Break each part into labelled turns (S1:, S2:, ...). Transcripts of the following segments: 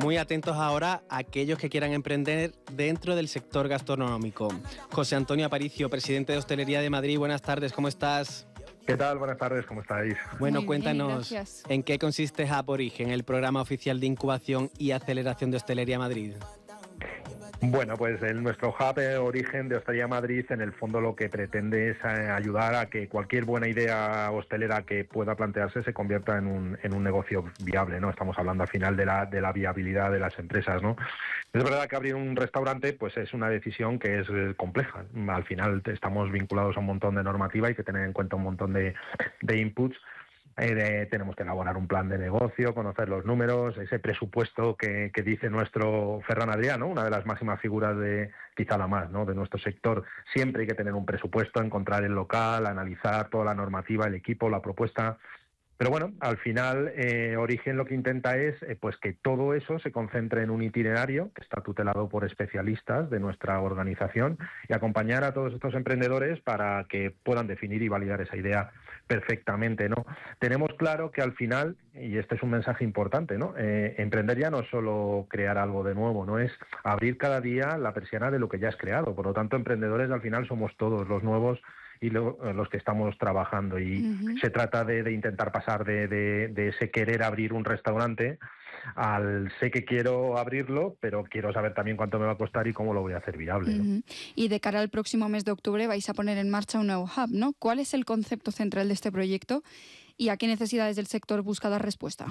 S1: muy atentos ahora a aquellos que quieran emprender dentro del sector gastronómico. José Antonio Aparicio, presidente de Hostelería de Madrid, buenas tardes, ¿cómo estás?
S2: ¿Qué tal? Buenas tardes, ¿cómo estáis?
S1: Bueno,
S3: Muy
S1: cuéntanos,
S3: bien, gracias.
S1: ¿en qué consiste Hub Origen, el programa oficial de incubación y aceleración de Hostelería Madrid?
S2: Bueno, pues nuestro hub Origen de Hostelería Madrid, en el fondo lo que pretende es ayudar a que cualquier buena idea hostelera que pueda plantearse se convierta en un negocio viable, ¿no? Estamos hablando al final de la viabilidad de las empresas, ¿no? Es verdad que abrir un restaurante pues es una decisión que es compleja. Al final estamos vinculados a un montón de normativa, hay que tener en cuenta un montón de inputs. Tenemos que elaborar un plan de negocio, conocer los números, ese presupuesto que dice nuestro Ferran Adrià, ¿no? Una de las máximas figuras quizá la más, ¿no? De nuestro sector. Siempre hay que tener un presupuesto, encontrar el local, analizar toda la normativa, el equipo, la propuesta. Pero bueno, al final Origen lo que intenta es pues que todo eso se concentre en un itinerario que está tutelado por especialistas de nuestra organización y acompañar a todos estos emprendedores para que puedan definir y validar esa idea perfectamente, ¿no? Tenemos claro que al final, y este es un mensaje importante, ¿no? Emprender ya no es solo crear algo de nuevo, no es abrir cada día la persiana de lo que ya has creado. Por lo tanto, emprendedores al final somos todos los nuevos y los que estamos trabajando, y se trata de intentar pasar de ese querer abrir un restaurante al sé que quiero abrirlo, pero quiero saber también cuánto me va a costar y cómo lo voy a hacer viable, ¿no?
S3: Y de cara al próximo mes de octubre vais a poner en marcha un nuevo hub, ¿no? ¿Cuál es el concepto central de este proyecto y a qué necesidades del sector busca dar respuesta?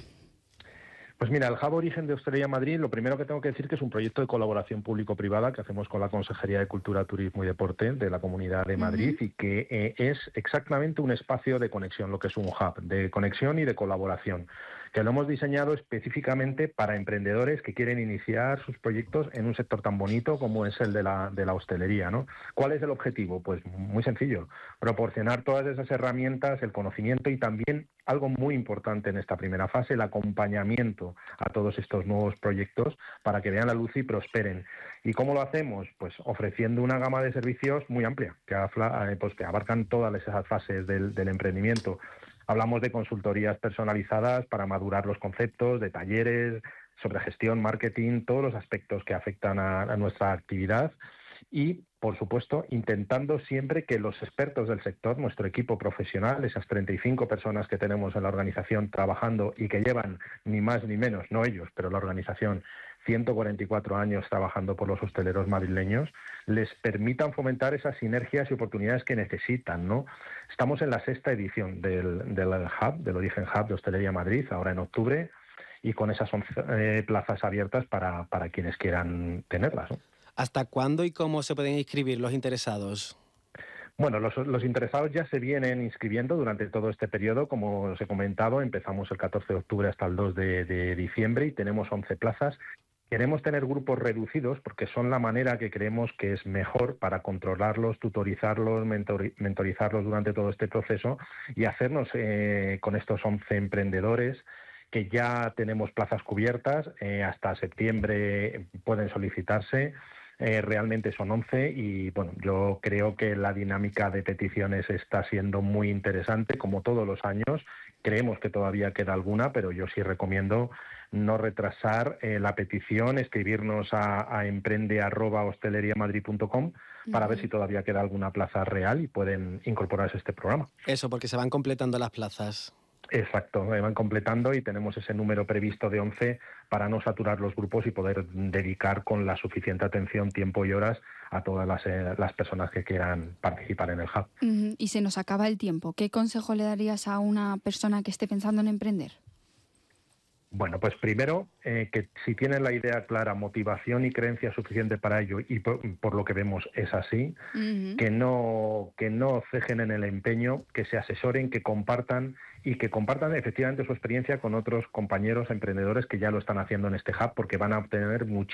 S2: Pues mira, el Hub Origen de Hostelería Madrid, lo primero que tengo que decir que es un proyecto de colaboración público-privada que hacemos con la Consejería de Cultura, Turismo y Deporte de la Comunidad de Madrid, y que es exactamente un espacio de conexión, lo que es un hub, de conexión y de colaboración, que lo hemos diseñado específicamente para emprendedores que quieren iniciar sus proyectos en un sector tan bonito como es el de la hostelería, ¿no? ¿Cuál es el objetivo? Pues muy sencillo, proporcionar todas esas herramientas, el conocimiento y también algo muy importante en esta primera fase, el acompañamiento a todos estos nuevos proyectos para que vean la luz y prosperen. ¿Y cómo lo hacemos? Pues ofreciendo una gama de servicios muy amplia, que abarcan todas esas fases del emprendimiento. Hablamos de consultorías personalizadas para madurar los conceptos, de talleres sobre gestión, marketing, todos los aspectos que afectan a nuestra actividad. Y, por supuesto, intentando siempre que los expertos del sector, nuestro equipo profesional, esas 35 personas que tenemos en la organización trabajando y que llevan ni más ni menos, no ellos, pero la organización, 144 años trabajando por los hosteleros madrileños, les permitan fomentar esas sinergias y oportunidades que necesitan, ¿no? Estamos en la 6ª edición del Hub, del Origen Hub de Hostelería Madrid, ahora en octubre, y con esas 11 plazas abiertas para quienes quieran tenerlas, ¿no?
S1: ¿Hasta cuándo y cómo se pueden inscribir los interesados?
S2: Bueno, los interesados ya se vienen inscribiendo durante todo este periodo. Como os he comentado, empezamos el 14 de octubre hasta el 2 de diciembre y tenemos 11 plazas. Queremos tener grupos reducidos porque son la manera que creemos que es mejor para controlarlos, tutorizarlos, mentorizarlos durante todo este proceso y hacernos con estos 11 emprendedores que ya tenemos plazas cubiertas. Hasta septiembre pueden solicitarse. Realmente son 11 y bueno, yo creo que la dinámica de peticiones está siendo muy interesante, como todos los años. Creemos que todavía queda alguna, pero yo sí recomiendo no retrasar la petición, escribirnos a emprende@hosteleriamadrid.com para ver si todavía queda alguna plaza real y pueden incorporarse a este programa.
S1: Eso, porque se van completando las plazas.
S2: Exacto, van completando y tenemos ese número previsto de 11 para no saturar los grupos y poder dedicar con la suficiente atención, tiempo y horas a todas las personas que quieran participar en el Hub.
S3: Y se nos acaba el tiempo. ¿Qué consejo le darías a una persona que esté pensando en emprender?
S2: Bueno, pues primero, que si tienen la idea clara, motivación y creencia suficiente para ello, y por lo que vemos es así, que no cejen en el empeño, que se asesoren, que compartan efectivamente su experiencia con otros compañeros emprendedores que ya lo están haciendo en este hub, porque van a obtener